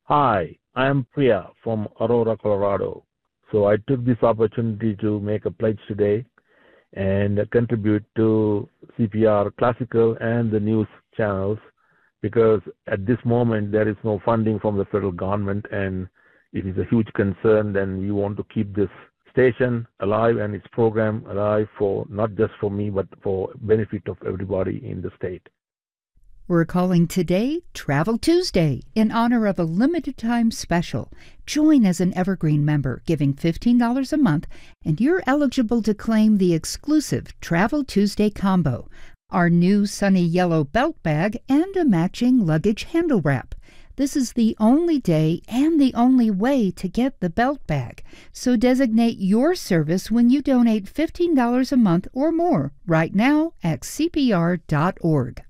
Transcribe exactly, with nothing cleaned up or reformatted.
Hi, I am Priya from Aurora, Colorado. So I took this opportunity to make a pledge today and contribute to C P R Classical and the news channels because at this moment there is no funding from the federal government and it is a huge concern and we want to keep this station alive and its program alive for not just for me but for benefit of everybody in the state. We're calling today Travel Tuesday in honor of a limited time special. Join as an Evergreen member, giving fifteen dollars a month, and you're eligible to claim the exclusive Travel Tuesday combo, our new sunny yellow belt bag, and a matching luggage handle wrap. This is the only day and the only way to get the belt bag. So designate your service when you donate fifteen dollars a month or more right now at C P R dot org.